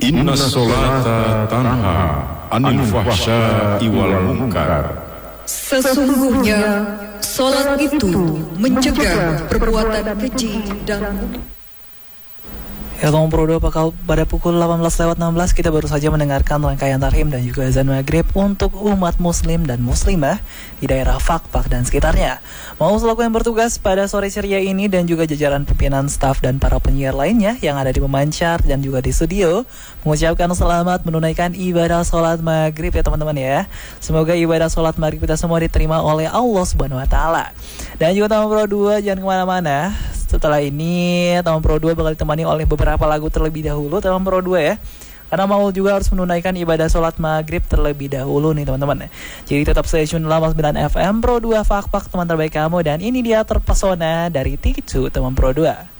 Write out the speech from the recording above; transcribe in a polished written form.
Inna sholata tanha anil fahsya'i wal munkar. Sesungguhnya salat itu mencegah perbuatan keji dan Ya, Tom Pro 2 pada pukul 18:16 kita baru saja mendengarkan rangkaian tarhim dan juga azan maghrib untuk umat muslim dan muslimah di daerah Fakfak dan sekitarnya. Mau selaku yang bertugas pada sore ceria ini dan juga jajaran pimpinan staf dan para penyiar lainnya yang ada di pemancar dan juga di studio mengucapkan selamat menunaikan ibadah sholat maghrib ya teman-teman ya. Semoga ibadah sholat maghrib kita semua diterima oleh Allah Subhanahu Wa Taala. Dan juga Tom Pro 2 jangan kemana-mana. Setelah ini Taman Pro 2 bakal ditemani oleh beberapa lagu terlebih dahulu Taman Pro 2 ya. Karena mau juga harus menunaikan ibadah sholat maghrib terlebih dahulu nih teman-teman. Jadi tetap stay tune 89 FM Pro 2 Fakfak teman terbaik kamu. Dan ini dia terpesona dari Titu Taman Pro 2.